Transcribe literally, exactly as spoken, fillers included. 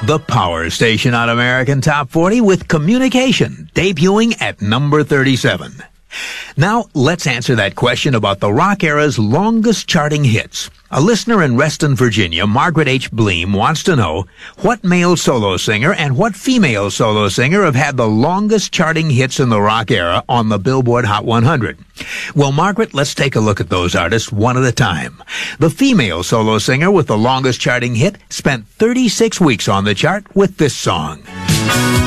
The power station on American Top forty with Communication, debuting at number thirty-seven. Now, let's answer that question about the rock era's longest charting hits. A listener in Reston, Virginia, Margaret H. Bleem, wants to know what male solo singer and what female solo singer have had the longest charting hits in the rock era on the Billboard Hot one hundred. Well, Margaret, let's take a look at those artists one at a time. The female solo singer with the longest charting hit spent thirty-six weeks on the chart with this song.